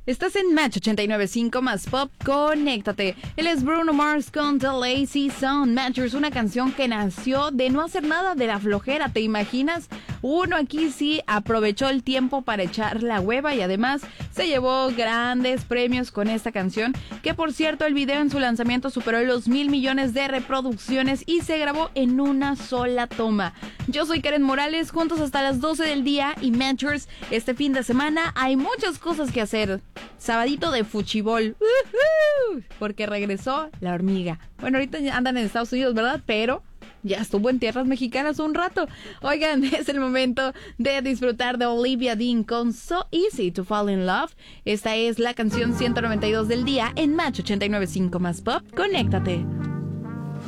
Estás en Match 89.5 más Pop, conéctate. Él es Bruno Mars con The Lazy Song. Matchers, una canción que nació de no hacer nada de la flojera, ¿te imaginas? Uno aquí sí aprovechó el tiempo para echar la hueva y además se llevó grandes premios con esta canción, que por cierto el video en su lanzamiento superó los 1,000 millones de reproducciones y se grabó en una sola toma. Yo soy Karen Morales, juntos hasta las 12 del día y Matchers, este fin de semana hay muchas cosas que hacer. Sabadito de fuchibol, porque regresó la hormiga. Bueno, ahorita andan en Estados Unidos, ¿verdad? Pero ya estuvo en tierras mexicanas un rato. Oigan, es el momento de disfrutar de Olivia Dean con So Easy to Fall in Love. Esta es la canción 192 del día en Match 89.5 más Pop. Conéctate.